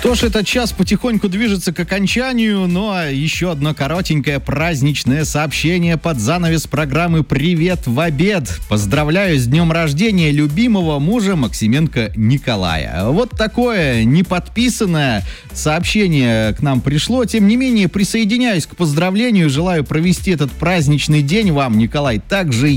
Что ж, этот час потихоньку движется к окончанию, но еще одно коротенькое праздничное сообщение под занавес программы «Привет в обед». Поздравляю с днем рождения любимого мужа Максименко Николая. Вот такое неподписанное сообщение к нам пришло. Тем не менее, присоединяюсь к поздравлению. Желаю провести этот праздничный день вам, Николай, также